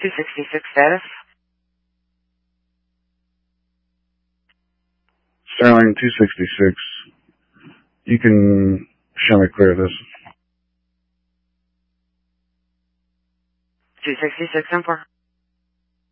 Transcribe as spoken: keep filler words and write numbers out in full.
two sixty-six status. Starling two sixty-six. You can show me clear this. two sixty-six and four.